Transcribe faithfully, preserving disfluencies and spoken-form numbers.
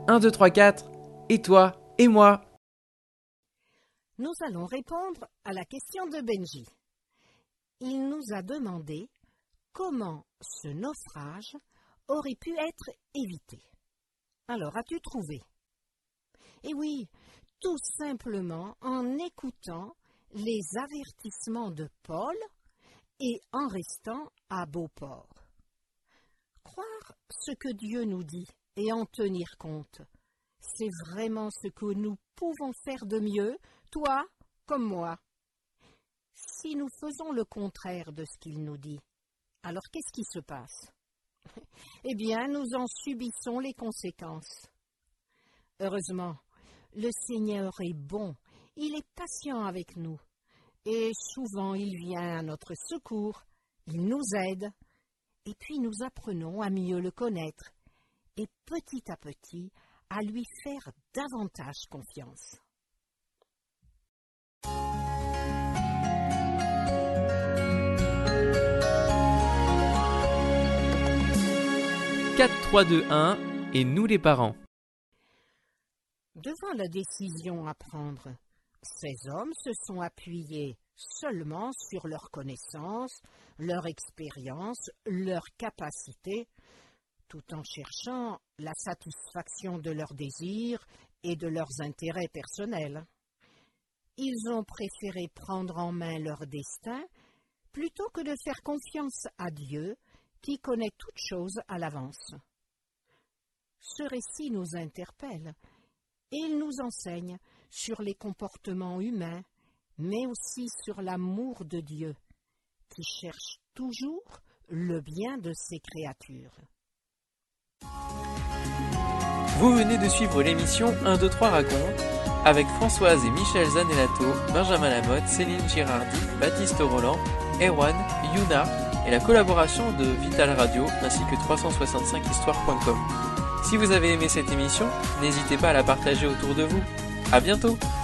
un, deux, trois, quatre. Et toi, et moi. Nous allons répondre à la question de Benji. Il nous a demandé comment ce naufrage aurait pu être évité. Alors, as-tu trouvé? Eh oui, tout simplement en écoutant les avertissements de Paul et en restant à Beauport. Croire ce que Dieu nous dit et en tenir compte, c'est vraiment ce que nous pouvons faire de mieux, toi comme moi. Si nous faisons le contraire de ce qu'il nous dit, alors qu'est-ce qui se passe? Eh bien, nous en subissons les conséquences. Heureusement, le Seigneur est bon, il est patient avec nous, et souvent il vient à notre secours, il nous aide, et puis nous apprenons à mieux le connaître, et petit à petit à lui faire davantage confiance. quatre, trois, deux, un, et nous les parents. Devant la décision à prendre, ces hommes se sont appuyés seulement sur leur connaissance, leur expérience, leur capacité, tout en cherchant la satisfaction de leurs désirs et de leurs intérêts personnels. Ils ont préféré prendre en main leur destin plutôt que de faire confiance à Dieu qui connaît toutes choses à l'avance. Ce récit nous interpelle et il nous enseigne sur les comportements humains, mais aussi sur l'amour de Dieu, qui cherche toujours le bien de ses créatures. Vous venez de suivre l'émission un, deux, trois raconte avec Françoise et Michel Zanellato, Benjamin Lamotte, Céline Girardi, Baptiste Roland, Erwan, Yuna et la collaboration de Vital Radio ainsi que trois cent soixante-cinq histoire point com. Si vous avez aimé cette émission, n'hésitez pas à la partager autour de vous. À bientôt!